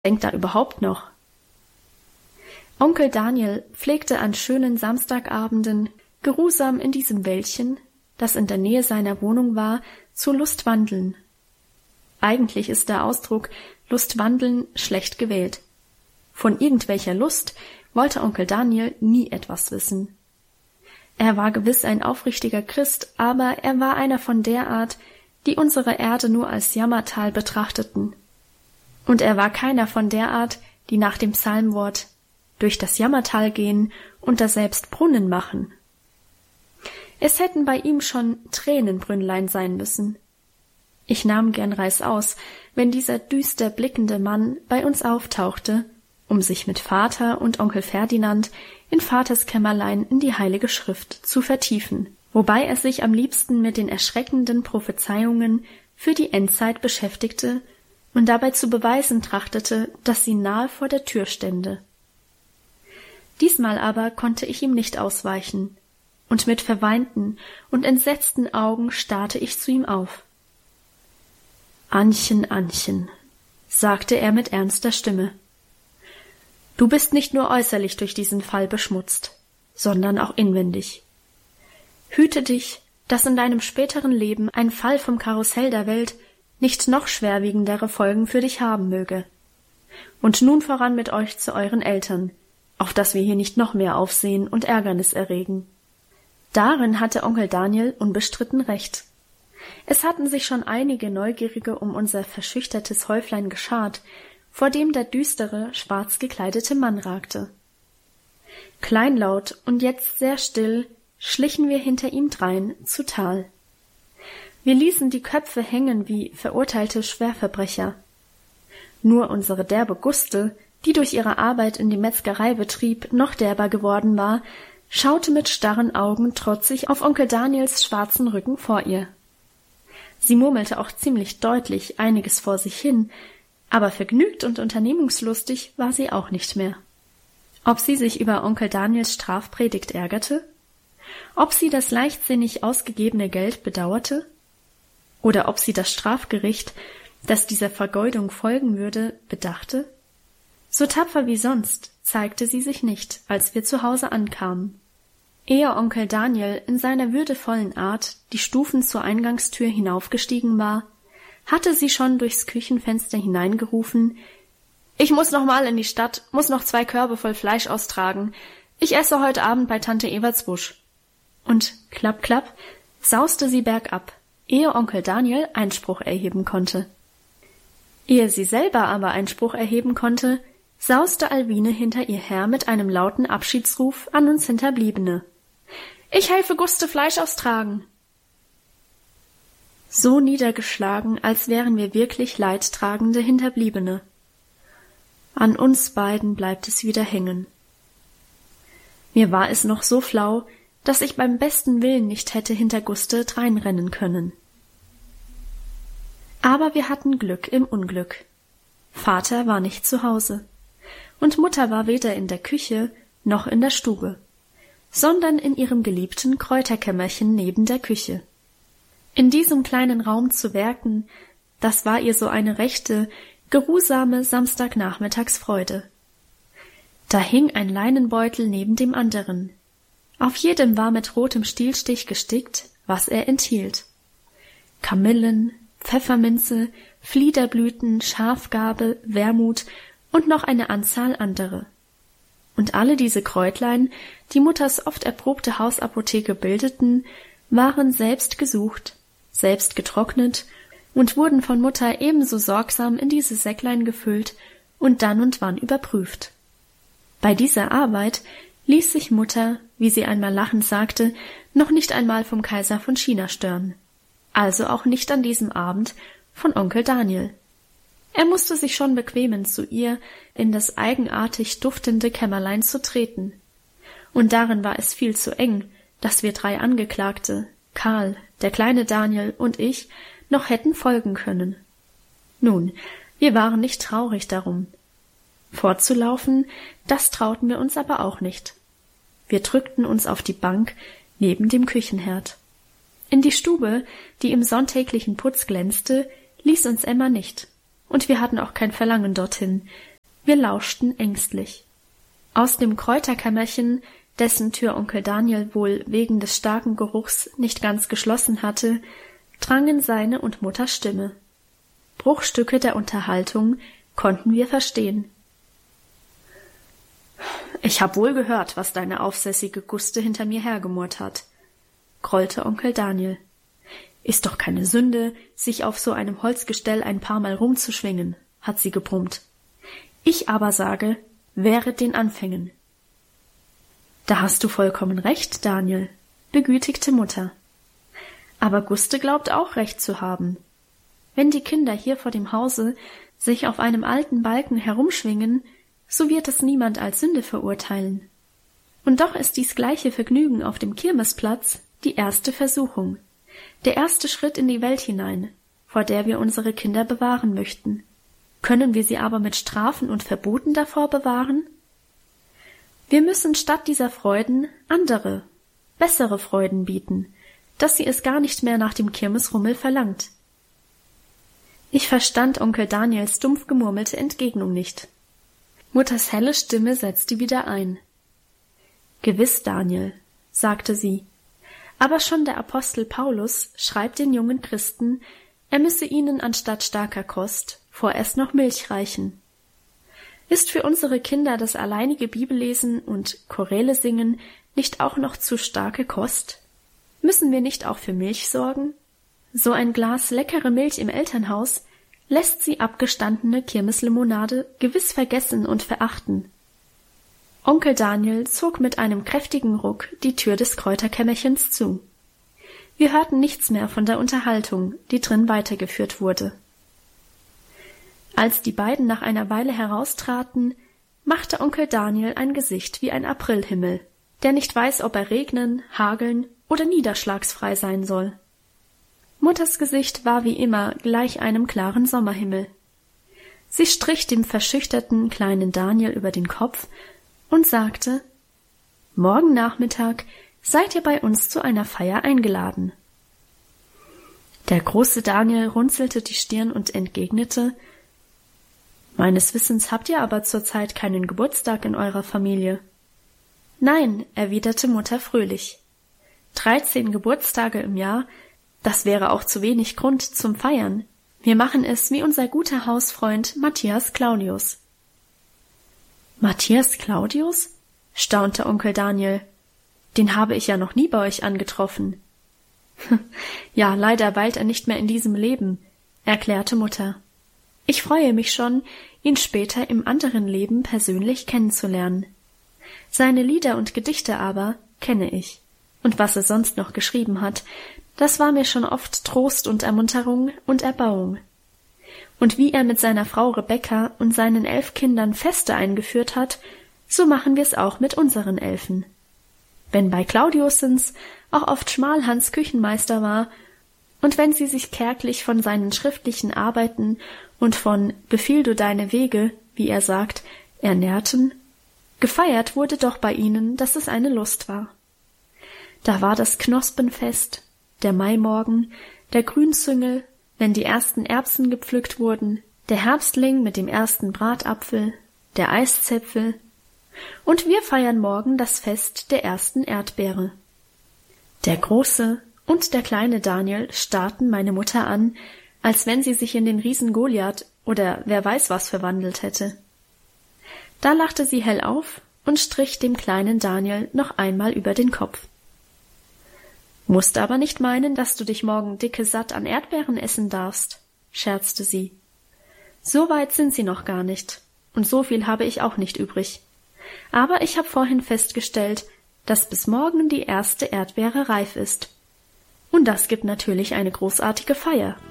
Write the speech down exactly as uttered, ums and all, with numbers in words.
denkt da überhaupt noch? Onkel Daniel pflegte an schönen Samstagabenden geruhsam in diesem Wäldchen, das in der Nähe seiner Wohnung war, zu Lustwandeln. Eigentlich ist der Ausdruck Lustwandeln schlecht gewählt. Von irgendwelcher Lust wollte Onkel Daniel nie etwas wissen. Er war gewiss ein aufrichtiger Christ, aber er war einer von der Art, die unsere Erde nur als Jammertal betrachteten. Und er war keiner von der Art, die nach dem Psalmwort durch das Jammertal gehen und daselbst Brunnen machen. Es hätten bei ihm schon Tränenbrünnlein sein müssen. Ich nahm gern reißaus, wenn dieser düster blickende Mann bei uns auftauchte, um sich mit Vater und Onkel Ferdinand in Vaters Kämmerlein in die Heilige Schrift zu vertiefen, wobei er sich am liebsten mit den erschreckenden Prophezeiungen für die Endzeit beschäftigte und dabei zu beweisen trachtete, dass sie nahe vor der Tür stände. Diesmal aber konnte ich ihm nicht ausweichen, und mit verweinten und entsetzten Augen starrte ich zu ihm auf. »Annchen, Annchen«, sagte er mit ernster Stimme, »du bist nicht nur äußerlich durch diesen Fall beschmutzt, sondern auch inwendig. Hüte dich, dass in deinem späteren Leben ein Fall vom Karussell der Welt nicht noch schwerwiegendere Folgen für dich haben möge. Und nun voran mit euch zu euren Eltern, auf dass wir hier nicht noch mehr Aufsehen und Ärgernis erregen.« Darin hatte Onkel Daniel unbestritten recht. Es hatten sich schon einige Neugierige um unser verschüchtertes Häuflein geschart, vor dem der düstere, schwarz gekleidete Mann ragte. Kleinlaut und jetzt sehr still schlichen wir hinter ihm drein zu Tal. Wir ließen die Köpfe hängen wie verurteilte Schwerverbrecher. Nur unsere derbe Guste, die durch ihre Arbeit in dem Metzgereibetrieb noch derber geworden war, schaute mit starren Augen trotzig auf Onkel Daniels schwarzen Rücken vor ihr. Sie murmelte auch ziemlich deutlich einiges vor sich hin, aber vergnügt und unternehmungslustig war sie auch nicht mehr. Ob sie sich über Onkel Daniels Strafpredigt ärgerte? Ob sie das leichtsinnig ausgegebene Geld bedauerte? Oder ob sie das Strafgericht, das dieser Vergeudung folgen würde, bedachte? So tapfer wie sonst zeigte sie sich nicht, als wir zu Hause ankamen. Ehe Onkel Daniel in seiner würdevollen Art die Stufen zur Eingangstür hinaufgestiegen war, hatte sie schon durchs Küchenfenster hineingerufen: »Ich muss noch mal in die Stadt, muss noch zwei Körbe voll Fleisch austragen. Ich esse heute Abend bei Tante Everts Busch.« Und klapp, klapp, sauste sie bergab, ehe Onkel Daniel Einspruch erheben konnte. Ehe sie selber aber Einspruch erheben konnte, sauste Alwine hinter ihr her mit einem lauten Abschiedsruf an uns Hinterbliebene. »Ich helfe Guste Fleisch austragen!« So niedergeschlagen, als wären wir wirklich leidtragende Hinterbliebene. An uns beiden bleibt es wieder hängen. Mir war es noch so flau, dass ich beim besten Willen nicht hätte hinter Guste dreinrennen können. Aber wir hatten Glück im Unglück. Vater war nicht zu Hause, und Mutter war weder in der Küche noch in der Stube, sondern in ihrem geliebten Kräuterkämmerchen neben der Küche. In diesem kleinen Raum zu werken, das war ihr so eine rechte, geruhsame Samstagnachmittagsfreude. Da hing ein Leinenbeutel neben dem anderen. Auf jedem war mit rotem Stielstich gestickt, was er enthielt. Kamillen, Pfefferminze, Fliederblüten, Schafgarbe, Wermut und noch eine Anzahl andere. Und alle diese Kräutlein, die Mutters oft erprobte Hausapotheke bildeten, waren selbst gesucht, selbst getrocknet und wurden von Mutter ebenso sorgsam in diese Säcklein gefüllt und dann und wann überprüft. Bei dieser Arbeit ließ sich Mutter, wie sie einmal lachend sagte, noch nicht einmal vom Kaiser von China stören, also auch nicht an diesem Abend von Onkel Daniel. Er musste sich schon bequemen, zu ihr in das eigenartig duftende Kämmerlein zu treten. Und darin war es viel zu eng, dass wir drei Angeklagte, Karl, der kleine Daniel und ich, noch hätten folgen können. Nun, wir waren nicht traurig darum. Fortzulaufen, das trauten wir uns aber auch nicht. Wir drückten uns auf die Bank neben dem Küchenherd. In die Stube, die im sonntäglichen Putz glänzte, ließ uns Emma nicht, und wir hatten auch kein Verlangen dorthin, Wir lauschten ängstlich. Aus dem Kräuterkämmerchen, dessen Tür Onkel Daniel wohl wegen des starken Geruchs nicht ganz geschlossen hatte, drangen seine und Mutters Stimme. Bruchstücke der Unterhaltung konnten wir verstehen. »Ich hab wohl gehört, was deine aufsässige Guste hinter mir hergemurrt hat«, grollte Onkel Daniel. »Ist doch keine Sünde, sich auf so einem Holzgestell ein paar Mal rumzuschwingen«, hat sie gebrummt. »Ich aber sage, wehret den Anfängen.« »Da hast du vollkommen recht, Daniel«, begütigte Mutter. »Aber Guste glaubt auch recht zu haben. Wenn die Kinder hier vor dem Hause sich auf einem alten Balken herumschwingen, so wird es niemand als Sünde verurteilen. Und doch ist dies gleiche Vergnügen auf dem Kirmesplatz die erste Versuchung, der erste Schritt in die Welt hinein, vor der wir unsere Kinder bewahren möchten. Können wir sie aber mit Strafen und Verboten davor bewahren? Wir müssen statt dieser Freuden andere, bessere Freuden bieten, dass sie es gar nicht mehr nach dem Kirmesrummel verlangt.« Ich verstand Onkel Daniels dumpf gemurmelte Entgegnung nicht. Mutters helle Stimme setzte wieder ein. »Gewiss, Daniel«, sagte sie, »aber schon der Apostel Paulus schreibt den jungen Christen, er müsse ihnen anstatt starker Kost vorerst noch Milch reichen. Ist für unsere Kinder das alleinige Bibellesen und Choräle singen nicht auch noch zu starke Kost? Müssen wir nicht auch für Milch sorgen? So ein Glas leckere Milch im Elternhaus lässt sie abgestandene Kirmeslimonade gewiss vergessen und verachten.« Onkel Daniel zog mit einem kräftigen Ruck die Tür des Kräuterkämmerchens zu. Wir hörten nichts mehr von der Unterhaltung, die drin weitergeführt wurde. Als die beiden nach einer Weile heraustraten, machte Onkel Daniel ein Gesicht wie ein Aprilhimmel, der nicht weiß, ob er regnen, hageln oder niederschlagsfrei sein soll. Mutters Gesicht war wie immer gleich einem klaren Sommerhimmel. Sie strich dem verschüchterten kleinen Daniel über den Kopf und sagte, »Morgen Nachmittag seid ihr bei uns zu einer Feier eingeladen.« Der große Daniel runzelte die Stirn und entgegnete, »Meines Wissens habt ihr aber zurzeit keinen Geburtstag in eurer Familie.« »Nein«, erwiderte Mutter fröhlich, »dreizehn Geburtstage im Jahr, das wäre auch zu wenig Grund zum Feiern. Wir machen es wie unser guter Hausfreund Matthias Claudius.« »Matthias Claudius?«, staunte Onkel Daniel. »Den habe ich ja noch nie bei euch angetroffen.« »Ja, leider weilt er nicht mehr in diesem Leben«, erklärte Mutter. »Ich freue mich schon, ihn später im anderen Leben persönlich kennenzulernen. Seine Lieder und Gedichte aber kenne ich. Und was er sonst noch geschrieben hat, das war mir schon oft Trost und Ermunterung und Erbauung. Und wie er mit seiner Frau Rebekka und seinen elf Kindern Feste eingeführt hat, so machen wir's auch mit unseren Elfen. Wenn bei Claudiusens auch oft Schmalhans Küchenmeister war, und wenn sie sich kärglich von seinen schriftlichen Arbeiten und von »Befiehl du deine Wege«, wie er sagt, ernährten, gefeiert wurde doch bei ihnen, dass es eine Lust war. Da war das Knospenfest, der Maimorgen, der Grünzüngel, wenn die ersten Erbsen gepflückt wurden, der Herbstling mit dem ersten Bratapfel, der Eiszäpfel, und wir feiern morgen das Fest der ersten Erdbeere. Der große und der kleine Daniel starrten meine Mutter an, als wenn sie sich in den Riesen Goliath oder wer weiß was verwandelt hätte. Da lachte sie hell auf und strich dem kleinen Daniel noch einmal über den Kopf. »Musst aber nicht meinen, dass du dich morgen dicke satt an Erdbeeren essen darfst«, scherzte sie. »So weit sind sie noch gar nicht, und so viel habe ich auch nicht übrig. Aber ich habe vorhin festgestellt, dass bis morgen die erste Erdbeere reif ist. Und das gibt natürlich eine großartige Feier.«